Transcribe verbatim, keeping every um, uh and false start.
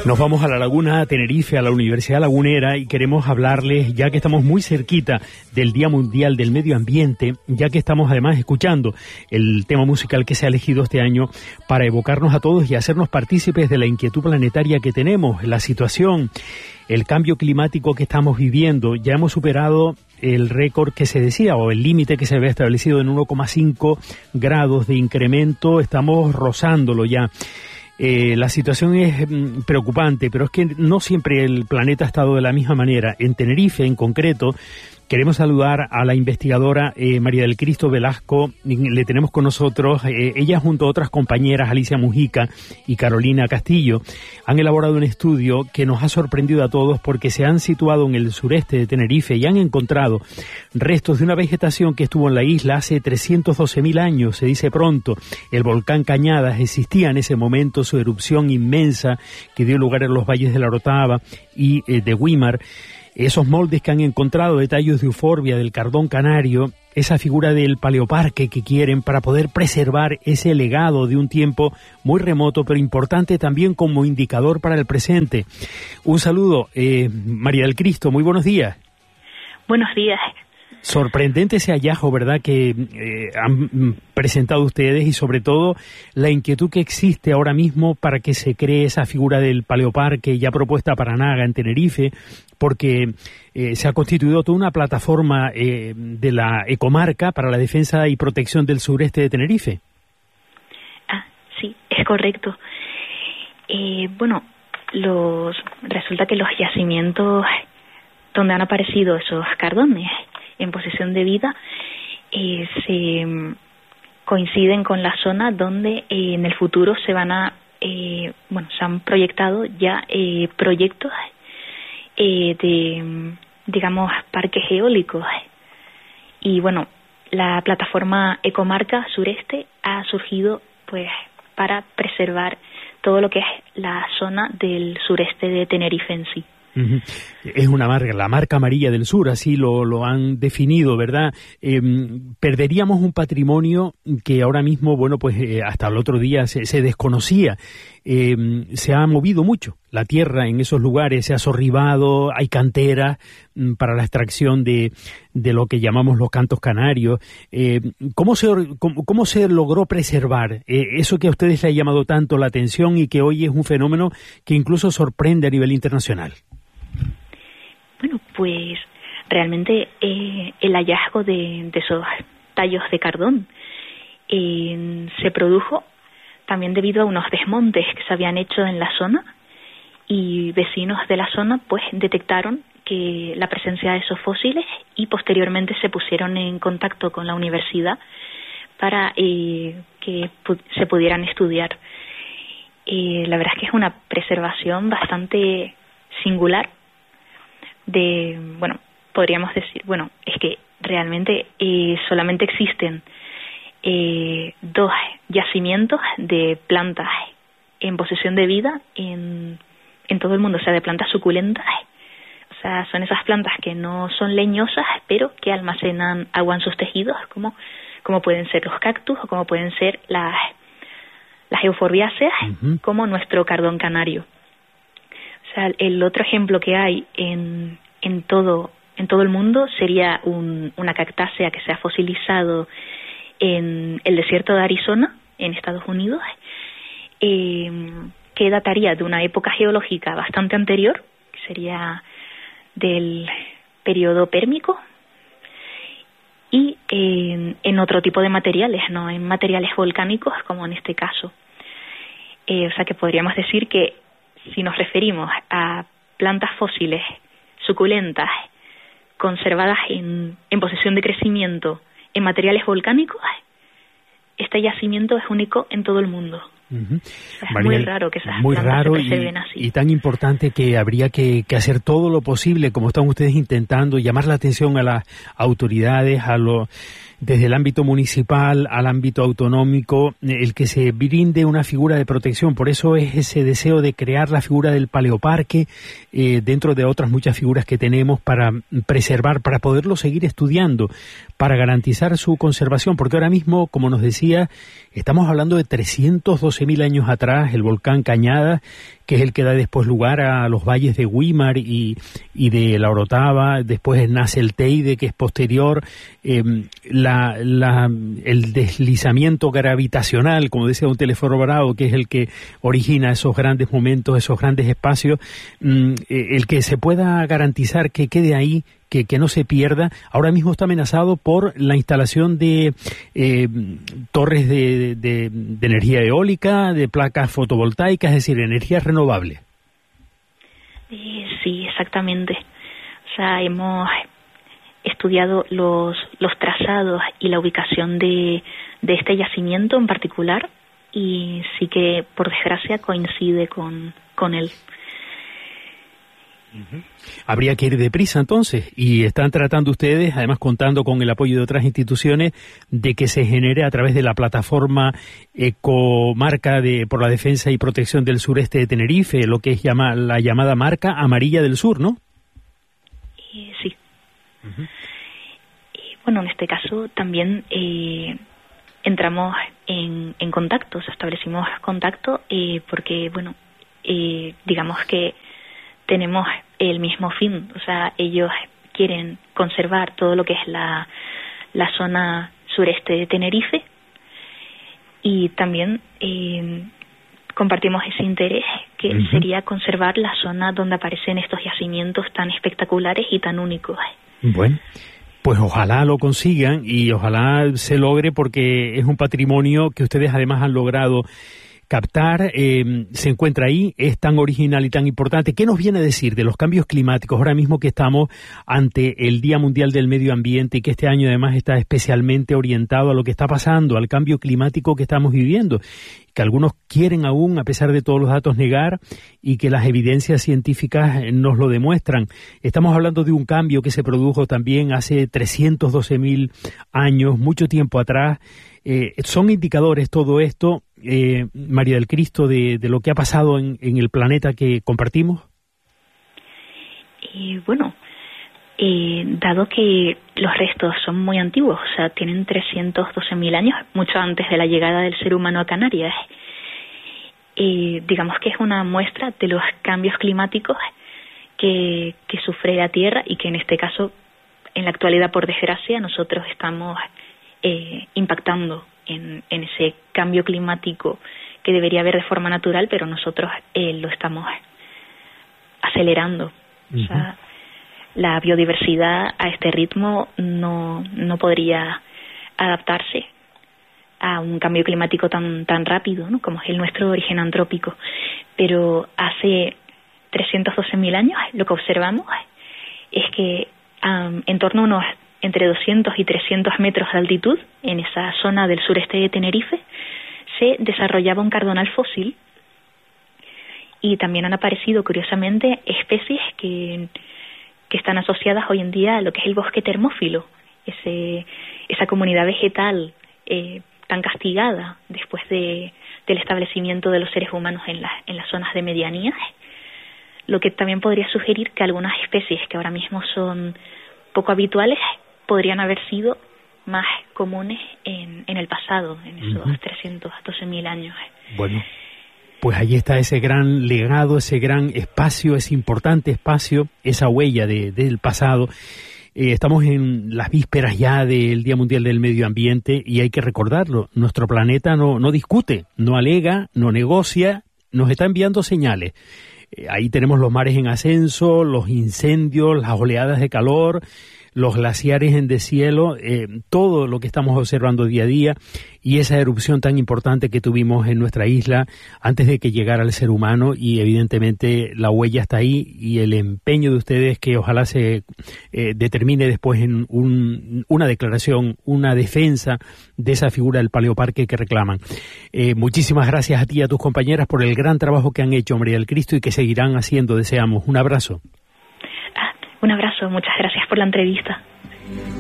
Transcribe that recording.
Nos vamos a la Laguna, a Tenerife, a la Universidad Lagunera, y queremos hablarles, ya que estamos muy cerquita del Día Mundial del Medio Ambiente, ya que estamos además escuchando el tema musical que se ha elegido este año para evocarnos a todos y hacernos partícipes de la inquietud planetaria que tenemos, la situación, el cambio climático que estamos viviendo. Ya hemos superado el récord que se decía, o el límite que se había establecido en uno coma cinco grados de incremento, estamos rozándolo ya. Eh, la situación es mm, preocupante, pero es que no siempre el planeta ha estado de la misma manera. En Tenerife, en concreto, queremos saludar a la investigadora eh, María del Cristo Velasco. Le tenemos con nosotros. Eh, ella, junto a otras compañeras, Alicia Mujica y Carolina Castillo, han elaborado un estudio que nos ha sorprendido a todos porque se han situado en el sureste de Tenerife y han encontrado restos de una vegetación que estuvo en la isla hace trescientos doce mil años, se dice pronto. El volcán Cañadas existía en ese momento, su erupción inmensa que dio lugar en los valles de la Orotava y eh, de Güímar. Esos moldes que han encontrado de tallos de euforbia, del cardón canario, esa figura del paleoparque que quieren para poder preservar ese legado de un tiempo muy remoto, pero importante también como indicador para el presente. Un saludo, eh, María del Cristo, muy buenos días. Buenos días. Sorprendente ese hallazgo, ¿verdad?, que eh, han presentado ustedes, y sobre todo la inquietud que existe ahora mismo para que se cree esa figura del paleoparque ya propuesta para Naga en Tenerife, porque eh, se ha constituido toda una plataforma eh, de la ecomarca para la defensa y protección del sureste de Tenerife. Ah, sí, es correcto. Eh, bueno, los resulta que los yacimientos donde han aparecido esos cardones en posición de vida eh, se coinciden con la zona donde eh, en el futuro se van a eh, bueno se han proyectado ya eh, proyectos eh, de digamos parques eólicos, y bueno, la plataforma Ecomarca Sureste ha surgido pues para preservar todo lo que es la zona del sureste de Tenerife en sí. Uh-huh. Es una marca, la marca amarilla del sur, así lo, lo han definido, ¿verdad? Eh, perderíamos un patrimonio que ahora mismo, bueno, pues eh, hasta el otro día se, se desconocía. Eh, se ha movido mucho la tierra en esos lugares, se ha sorribado, hay canteras mm, para la extracción de, de lo que llamamos los cantos canarios. Eh, ¿cómo, se, cómo, ¿Cómo se logró preservar eh, eso que a ustedes les ha llamado tanto la atención y que hoy es un fenómeno que incluso sorprende a nivel internacional? Bueno, pues realmente eh, el hallazgo de, de esos tallos de cardón eh, se produjo también debido a unos desmontes que se habían hecho en la zona, y vecinos de la zona pues detectaron que la presencia de esos fósiles, y posteriormente se pusieron en contacto con la universidad para eh, que pu- se pudieran estudiar. Eh, la verdad es que es una preservación bastante singular de, bueno, podríamos decir, bueno, es que realmente eh, solamente existen eh, dos yacimientos de plantas en posesión de vida en, en todo el mundo, o sea, de plantas suculentas. O sea, son esas plantas que no son leñosas, pero que almacenan agua en sus tejidos, como, como pueden ser los cactus o como pueden ser las, las euforbiáceas, uh-huh. como nuestro cardón canario. O sea, el otro ejemplo que hay en, en todo en todo el mundo sería un, una cactácea que se ha fosilizado en el desierto de Arizona, en Estados Unidos, eh, que dataría de una época geológica bastante anterior, que sería del periodo pérmico, y eh, en otro tipo de materiales, no en materiales volcánicos como en este caso. Eh, o sea que podríamos decir que si nos referimos a plantas fósiles suculentas conservadas en, en posición de crecimiento en materiales volcánicos, este yacimiento es único en todo el mundo. Uh-huh. Es María, muy raro que esas muy plantas raro se y, preserven así. Y tan importante que habría que, que hacer todo lo posible, como están ustedes intentando, llamar la atención a las autoridades, a los desde el ámbito municipal al ámbito autonómico, el que se brinde una figura de protección. Por eso es ese deseo de crear la figura del paleoparque eh, dentro de otras muchas figuras que tenemos para preservar, para poderlo seguir estudiando, para garantizar su conservación, porque ahora mismo, como nos decía, estamos hablando de trescientos doce doce mil años atrás, el volcán Cañada, que es el que da después lugar a los valles de Güímar y, y de la Orotava. Después nace el Teide, que es posterior. Eh, la, la, el deslizamiento gravitacional, como decía un teléfono bravo, que es el que origina esos grandes momentos, esos grandes espacios. Mm, eh, el que se pueda garantizar que quede ahí, que, que no se pierda, ahora mismo está amenazado por la instalación de eh, torres de, de, de energía eólica, de placas fotovoltaicas, es decir, energías renovables. Eh, sí, exactamente. O sea, hemos estudiado los, los trazados y la ubicación de, de este yacimiento en particular, y sí que, por desgracia, coincide con, con él. Uh-huh. Habría que ir deprisa entonces, y están tratando ustedes, además contando con el apoyo de otras instituciones, de que se genere a través de la plataforma Ecomarca de, por la Defensa y Protección del Sureste de Tenerife, lo que es llama, la llamada Marca Amarilla del Sur, ¿no? Eh, sí. Uh-huh. Eh, bueno, en este caso también eh, entramos en, en contacto, o sea, establecimos contacto eh, porque, bueno, eh, digamos que tenemos el mismo fin, o sea, ellos quieren conservar todo lo que es la, la zona sureste de Tenerife, y también eh, compartimos ese interés, que uh-huh. sería conservar la zona donde aparecen estos yacimientos tan espectaculares y tan únicos. Bueno, pues ojalá lo consigan y ojalá se logre, porque es un patrimonio que ustedes además han logrado captar, eh, se encuentra ahí, es tan original y tan importante. ¿Qué nos viene a decir de los cambios climáticos ahora mismo que estamos ante el Día Mundial del Medio Ambiente, y que este año además está especialmente orientado a lo que está pasando, al cambio climático que estamos viviendo, que algunos quieren aún, a pesar de todos los datos, negar, y que las evidencias científicas nos lo demuestran? Estamos hablando de un cambio que se produjo también hace trescientos doce mil años, mucho tiempo atrás. Eh, ¿Son indicadores todo esto, eh, María del Cristo, de, de lo que ha pasado en, en el planeta que compartimos? Eh, bueno, eh, dado que los restos son muy antiguos, o sea, tienen trescientos doce mil años, mucho antes de la llegada del ser humano a Canarias, eh, digamos que es una muestra de los cambios climáticos que, que sufre la Tierra, y que en este caso, en la actualidad, por desgracia, nosotros estamos Eh, impactando en, en ese cambio climático que debería haber de forma natural, pero nosotros eh, lo estamos acelerando. Uh-huh. O sea, la biodiversidad a este ritmo no, no podría adaptarse a un cambio climático tan, tan rápido, ¿no?, como es el nuestro de origen antrópico. Pero hace trescientos doce mil años lo que observamos es que um, en torno a unos entre doscientos y trescientos metros de altitud, en esa zona del sureste de Tenerife, se desarrollaba un cardonal fósil, y también han aparecido, curiosamente, especies que, que están asociadas hoy en día a lo que es el bosque termófilo, ese, esa comunidad vegetal eh, tan castigada después de, del establecimiento de los seres humanos en, la, en las zonas de medianías, lo que también podría sugerir que algunas especies que ahora mismo son poco habituales podrían haber sido más comunes en, en el pasado, en esos uh-huh. trescientos doce mil años. Bueno, pues ahí está ese gran legado, ese gran espacio, ese importante espacio, esa huella de, del pasado. Eh, estamos en las vísperas ya del Día Mundial del Medio Ambiente, y hay que recordarlo, nuestro planeta no, no discute, no alega, no negocia, nos está enviando señales. Eh, ahí tenemos los mares en ascenso, los incendios, las oleadas de calor, los glaciares en deshielo, eh, todo lo que estamos observando día a día, y esa erupción tan importante que tuvimos en nuestra isla antes de que llegara el ser humano, y evidentemente la huella está ahí, y el empeño de ustedes, que ojalá se eh, determine después en un, una declaración, una defensa de esa figura del Paleoparque que reclaman. Eh, muchísimas gracias a ti y a tus compañeras por el gran trabajo que han hecho, María del Cristo, y que seguirán haciendo, deseamos. Un abrazo. Un abrazo, muchas gracias por la entrevista.